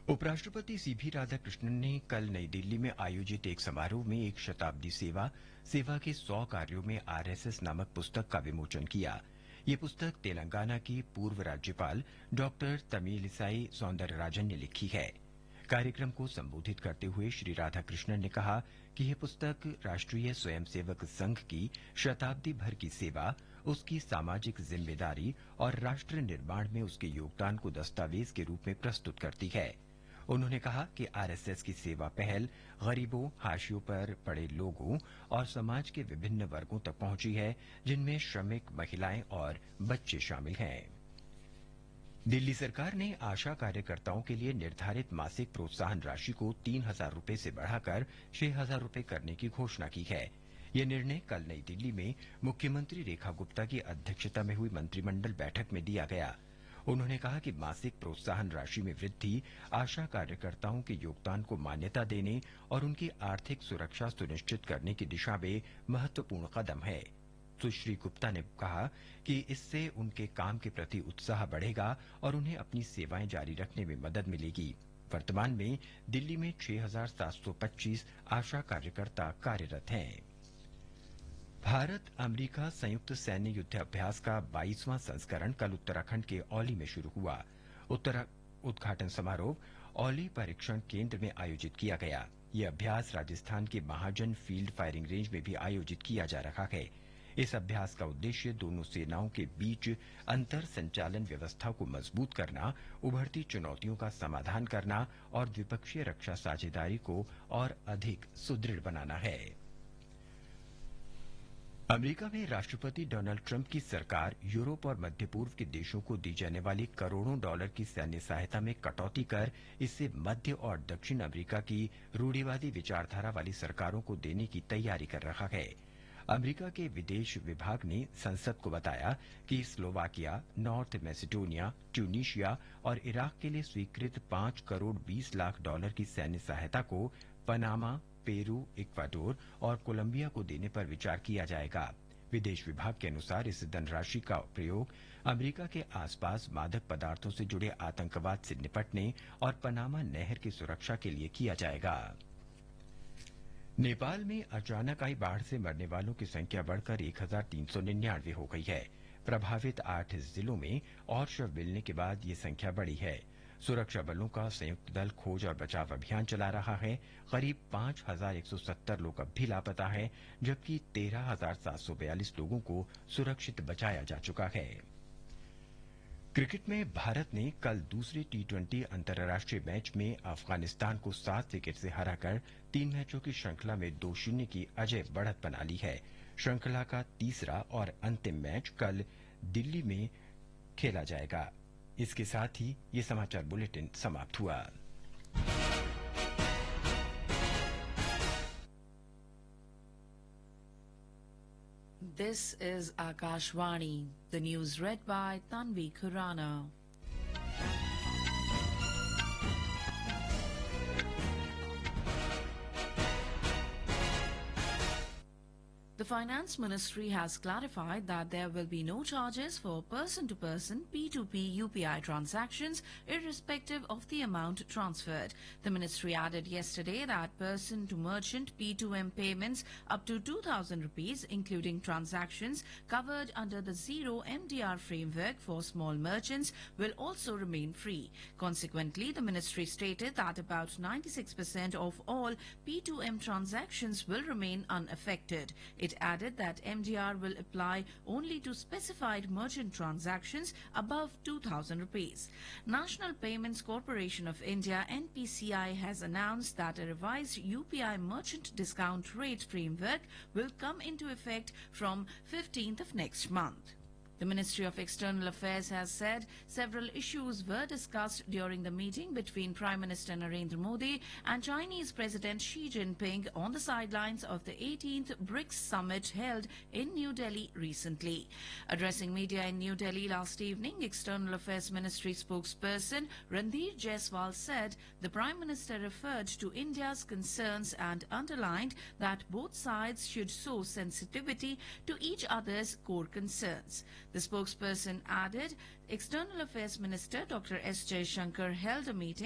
उपराष्ट्रपति सीपी राधाकृष्णन ने कल नई दिल्ली में आयोजित एक समारोह में एक शताब्दी सेवा सेवा के 100 कार्यों में आरएसएस नामक पुस्तक का विमोचन किया। ये पुस्तक तेलंगाना की पूर्व राज्यपाल डॉक्टर तमिलिसाई सौंदरराजन ने लिखी है। कार्यक्रम को संबोधित करते हुए श्री राधाकृष्णन ने कहा कि यह पुस्तक राष्ट्रीय स्वयंसेवक संघ की शताब्दी भर की सेवा, उसकी सामाजिक जिम्मेदारी और राष्ट्र निर्माण में उसके योगदान को दस्तावेज के रूप में प्रस्तुत करती है। उन्होंने कहा कि आरएसएस की सेवा पहल गरीबों, हाशियों पर पड़े लोगों और समाज के विभिन्न वर्गों तक पहुंची है, जिनमें श्रमिक, महिलाएं और बच्चे शामिल हैं। दिल्ली सरकार ने आशा कार्यकर्ताओं के लिए निर्धारित मासिक प्रोत्साहन राशि को 3,000 रूपये से बढ़ाकर 6,000 रूपये करने की घोषणा की है। यह निर्णय कल नई दिल्ली में मुख्यमंत्री रेखा गुप्ता की अध्यक्षता में हुई मंत्रिमंडल बैठक में लिया गया। उन्होंने कहा कि मासिक प्रोत्साहन राशि में वृद्धि आशा कार्यकर्ताओं के योगदान को मान्यता देने और उनकी आर्थिक सुरक्षा सुनिश्चित करने की दिशा में महत्वपूर्ण कदम है। सुश्री गुप्ता ने कहा कि इससे उनके काम के प्रति उत्साह बढ़ेगा और उन्हें अपनी सेवाएं जारी रखने में मदद मिलेगी। वर्तमान में दिल्ली में 6,725 आशा कार्यकर्ता कार्यरत हैं। भारत अमेरिका संयुक्त सैन्य युद्ध अभ्यास का 22वां संस्करण कल उत्तराखंड के औली में शुरू हुआ। उद्घाटन समारोह औली परीक्षण केंद्र में आयोजित किया गया। यह अभ्यास राजस्थान के महाजन फील्ड फायरिंग रेंज में भी आयोजित किया जा रहा है। इस अभ्यास का उद्देश्य दोनों सेनाओं के बीच अंतर संचालन व्यवस्था को मजबूत करना, उभरती चुनौतियों का समाधान करना और द्विपक्षीय रक्षा साझेदारी को और अधिक सुदृढ़ बनाना है। अमेरिका में राष्ट्रपति डोनाल्ड ट्रंप की सरकार यूरोप और मध्य पूर्व के देशों को दी जाने वाली करोड़ों डॉलर की सैन्य सहायता में कटौती कर इसे मध्य और दक्षिण अमेरिका की रूढ़िवादी विचारधारा वाली सरकारों को देने की तैयारी कर रहा है। अमेरिका के विदेश विभाग ने संसद को बताया कि स्लोवाकिया, नॉर्थ मैसेडोनिया, ट्यूनीशिया और इराक के लिए स्वीकृत 5 करोड़ 20 लाख डॉलर की सैन्य सहायता को पनामा, पेरू, इक्वाडोर और कोलंबिया को देने पर विचार किया जाएगा। विदेश विभाग के अनुसार इस धनराशि का प्रयोग अमेरिका के आसपास मादक पदार्थों से जुड़े आतंकवाद से निपटने और पनामा नहर की सुरक्षा के लिए किया जाएगा। नेपाल में अचानक आई बाढ़ से मरने वालों की संख्या बढ़कर 1,399 हो गई है। प्रभावित 8 जिलों में और शव मिलने के बाद ये संख्या बढ़ी है। सुरक्षा बलों का संयुक्त दल खोज और बचाव अभियान चला रहा है। करीब 5,170 लोग अब भी लापता हैं, जबकि 13,742 लोगों को सुरक्षित बचाया जा चुका है। क्रिकेट में भारत ने कल दूसरे टी20 अंतर्राष्ट्रीय मैच में अफगानिस्तान को 7 विकेट से हराकर 3 मैचों की श्रृंखला में 2-0 की अजय बढ़त बना ली है। श्रृंखला का तीसरा और अंतिम मैच कल दिल्ली में खेला जाएगा। इसके साथ ही ये समाचार बुलेटिन समाप्त हुआ। This is Akashvani. The news read by Tanvi Khurana. The Finance Ministry has clarified that there will be no charges for person-to-person P2P UPI transactions irrespective of the amount transferred. The Ministry added yesterday that person-to-merchant P2M payments up to 2,000 rupees, including transactions covered under the Zero MDR framework for small merchants, will also remain free. Consequently, the Ministry stated that about 96% of all P2M transactions will remain unaffected. It added that MDR will apply only to specified merchant transactions above 2,000 rupees. National Payments Corporation of India (NPCI) has announced that a revised UPI merchant discount rate framework will come into effect from 15th of next month. The Ministry of External Affairs has said several issues were discussed during the meeting between Prime Minister Narendra Modi and Chinese President Xi Jinping on the sidelines of the 18th BRICS summit held in New Delhi recently. Addressing media in New Delhi last evening, External Affairs Ministry spokesperson Randhir Jaiswal said the Prime Minister referred to India's concerns and underlined that both sides should show sensitivity to each other's core concerns. The spokesperson added, External Affairs Minister Dr. S. Jaishankar held a meeting